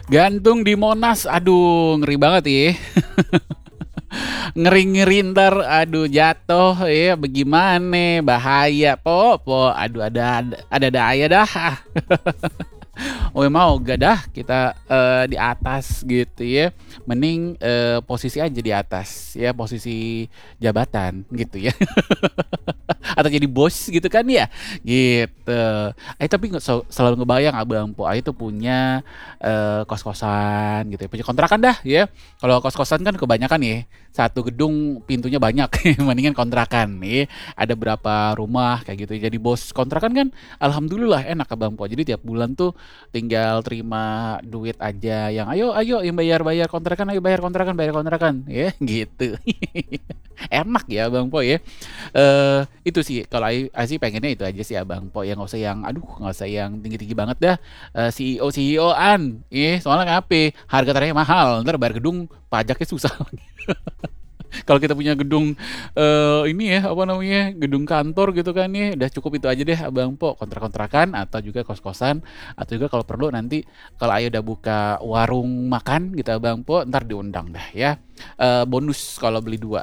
Gantung di Monas, aduh ngeri banget ya. Ngeri-ngeri entar aduh jatuh ya bagaimana, bahaya po, aduh ada daya dah. Oh mau gak dah kita di atas gitu ya. Mending posisi aja di atas ya, posisi jabatan gitu ya. Atau jadi bos gitu kan ya gitu. Tapi selalu ngebayang Abang Po Ai itu punya kos-kosan gitu ya, punya kontrakan dah ya. Kalau kos-kosan kan kebanyakan ya satu gedung pintunya banyak, mendingan kontrakan nih. Ada berapa rumah kayak gitu. Jadi bos kontrakan kan alhamdulillah enak Abang Po. Jadi tiap bulan tuh tinggal terima duit aja yang ayo ayo yang bayar kontrakan, ayo bayar kontrakan ya gitu. Enak ya Bang Po ya. Itu sih kalau Ai sih pengennya itu aja sih Abang Po, yang nggak usah yang aduh nggak usah yang tinggi-tinggi banget dah. CEO-an soalnya ngapain harga tanahnya mahal, ntar bayar gedung pajaknya susah. Kalau kita punya gedung ini ya apa namanya gedung kantor gitu kan ya udah cukup itu aja deh Abang Po, kontrak-kontrakan atau juga kos-kosan, atau juga kalau perlu nanti kalau Ayo udah buka warung makan gitu Abang Po ntar diundang dah ya. Bonus kalau beli dua.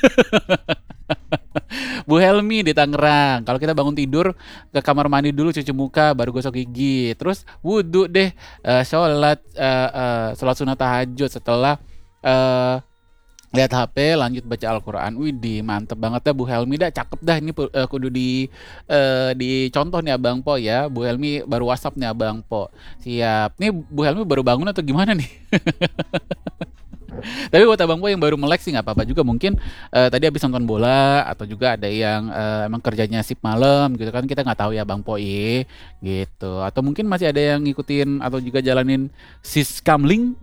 Bu Helmi di Tangerang. Kalau kita bangun tidur ke kamar mandi dulu cuci muka baru gosok gigi. Terus wudhu deh, sholat sunat tahajud setelah eh, lihat HP lanjut baca Al-Quran. Widih mantep banget dah Bu Helmi dah, cakep dah ini kudu dicontoh nih Abang Po ya. Bu Helmi baru WhatsApp nih Abang Po. Siap. Nih Bu Helmi baru bangun atau gimana nih? Tapi buat Abang Po yang baru melek sih nggak apa-apa juga, mungkin tadi habis nonton bola atau juga ada yang emang kerjanya sip malam gitu kan, kita nggak tahu ya Bang Po gitu, atau mungkin masih ada yang ngikutin atau juga jalanin Siskamling